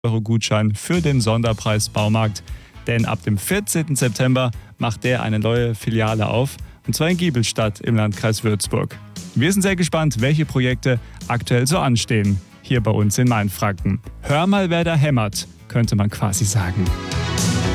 Gutschein für den Sonderpreis Baumarkt. Denn ab dem 14. September macht der eine neue Filiale auf, und zwar in Giebelstadt im Landkreis Würzburg. Wir sind sehr gespannt, welche Projekte aktuell so anstehen, hier bei uns in Mainfranken. Hör mal, wer da hämmert, könnte man quasi sagen.